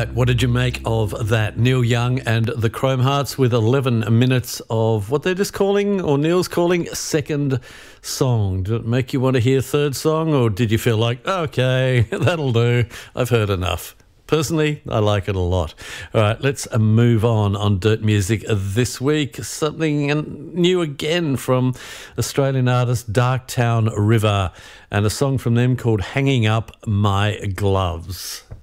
right, what did you make of that? Neil Young and the Chrome Hearts with 11 minutes of what they're just calling, or Neil's calling, second song. Did it make you want to hear third song, or did you feel like, okay, that'll do, I've heard enough? Personally, I like it a lot. All right, let's move on Dirt Music this week. Something new again from Australian artist Darktown River, and a song from them called Hanging Up My Gloves.